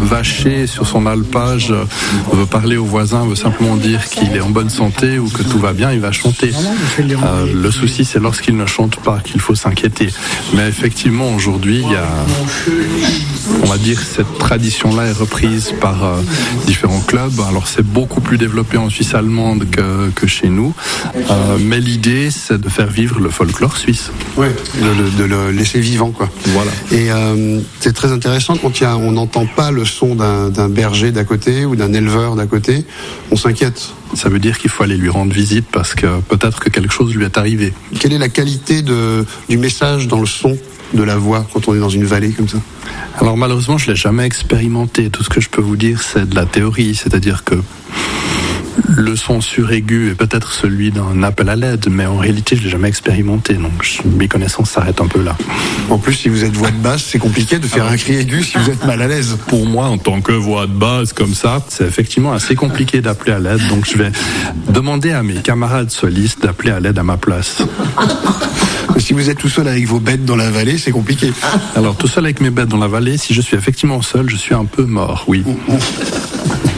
vacher sur son alpage, veut parler aux voisins, veut simplement dire qu'il est en bonne santé ou que tout va bien, il va chanter. Le souci, c'est lorsqu'il ne chante pas qu'il faut s'inquiéter. Mais effectivement, aujourd'hui, il y a, on va dire, cette tradition-là est reprise par différents clubs. Alors, c'est beaucoup plus développé en Suisse allemande que chez nous. Mais l'idée, c'est de faire vivre le folklore suisse. Oui, de le laisser vivant, quoi. Voilà. Et c'est très intéressant quand on n'entend pas le son d'un berger d'à côté ou d'un éleveur d'à côté, on s'inquiète. Ça veut dire qu'il faut aller lui rendre visite parce que peut-être que quelque chose lui est arrivé. Quelle est la qualité du message dans le son de la voix quand on est dans une vallée comme ça? Alors malheureusement, je l'ai jamais expérimenté. Tout ce que je peux vous dire, c'est de la théorie, c'est-à-dire que le son suraigu est peut-être celui d'un appel à l'aide, mais en réalité, je l'ai jamais expérimenté, donc mes connaissances s'arrêtent un peu là. En plus, si vous êtes voix de basse, c'est compliqué de faire un cri aigu si vous êtes mal à l'aise. Pour moi, en tant que voix de basse comme ça, c'est effectivement assez compliqué d'appeler à l'aide, donc je vais demander à mes camarades solistes d'appeler à l'aide à ma place. Si vous êtes tout seul avec vos bêtes dans la vallée, c'est compliqué. Alors, tout seul avec mes bêtes dans la vallée, si je suis effectivement seul, je suis un peu mort, oui.